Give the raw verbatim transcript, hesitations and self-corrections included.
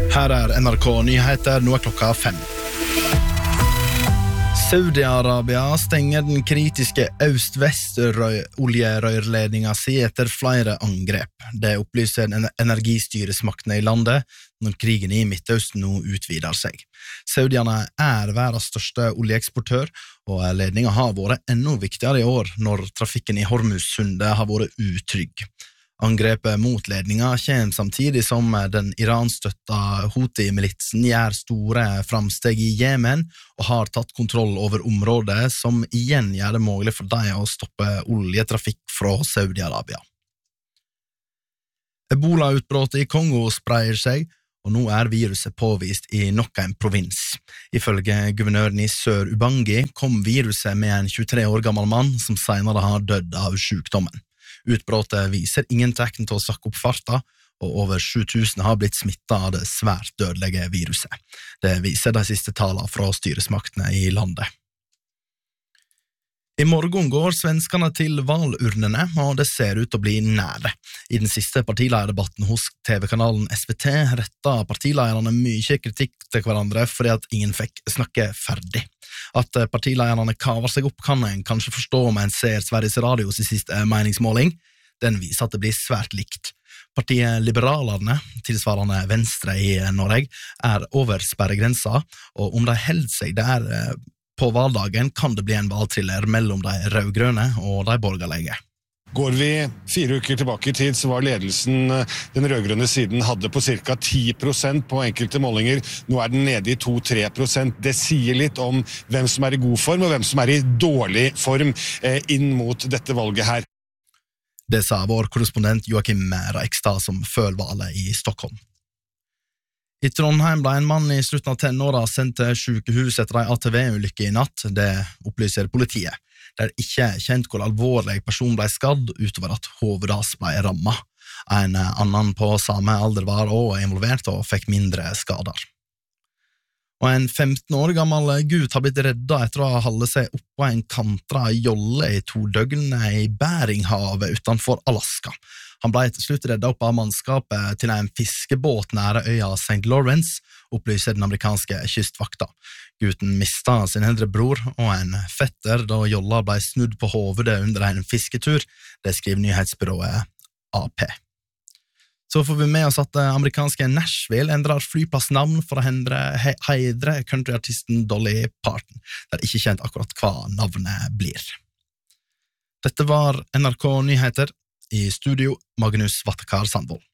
Her er N R K Nyheter, nå er klokka fem. Saudi-Arabia stenger den kritiske øst-vest-oljerørledninga si etter flere angrep. Det opplyser energistyresmaktene i landet når krigen i Midtøsten nå utvider seg. Saudiene er verdens største oljeeksportør, og ledninga har vært enda viktigere i år når trafikken i Hormuzsundet har vært utrygg. Angrepet mot ledninga kommer samtidig som den iranstøtta Houthi-militsen gjør store framsteg i Jemen og har tatt kontroll over området som igjen gjør det mulig for dem å stoppe oljetrafikk fra Saudi-Arabia. Ebola-utbrottet i Kongo spreier seg, og nå er viruset påvist i nok en provins. Ifølge guvernøren i Sør-Ubangi kom viruset med en tjuetre år gammel mann som senere har dødd av sykdommen. Utbrottet viser ingen tegn til å sakke opp farta, og over sju tusen har blitt smittet av det svært dødelige viruset. Det viser de siste tallene fra styresmaktene i landet. I morgen går svenskene til valurnene, og det ser ut til å bli nære. I den siste partileierdebatten hos T V-kanalen S V T rettet partileierne mye kritikk til hverandre fordi at ingen fikk snakke ferdig. At partileierne kaver seg opp kan en kanskje forstå om en ser Sveriges Radios i siste meningsmåling. Den viser at det blir svært likt. Partiet Liberalerne, tilsvarende Venstre i Norge, er over sperregrensa, og om de holder seg der på valdagen kan det bli en valgtriller mellom de rødgrønne og de borgerlige. Går vi fire uker tilbake i tid, så var ledelsen den rødgrønne siden hadde på cirka ti prosent på enkelte målinger. Nå er den nede i to til tre prosent. Det sier litt om hvem som er i god form og hvem som er i dårlig form inn mot dette valget her. Det sa vår korrespondent Joakim Reikstad som følger valget i Stockholm. I Trondheim ble en mann i slutten av tenåra sendt til sykehus etter en A T V-ulykke i natt. Det opplyser politiet. Det er ikke kjent hvor alvorlig person ble skadd utover at hovedet hans ble rammet. En annen på samme alder var også involvert og fikk mindre skader. Og en femten år gammel gutt har blitt reddet etter å ha holdt seg oppå en kantra jolle i to døgn i Beringhavet utenfor Alaska. Han ble til slutt reddet opp av mannskapet til en fiskebåt nære øya Saint Lawrence, opplyser den amerikanske kystvakta. Gutten mistet sin eldre bror og en fetter da jolla ble snudd på hovedet under en fisketur, det skriver nyhetsbyrået A P. Så får vi med oss at amerikanske Nashville endrer flyplassnavn for å heidre countryartisten Dolly Parton. Det er ikke kjent akkurat hva navnet blir. Dette var N R K Nyheter. I studio Magnus Vattekar Sandvold.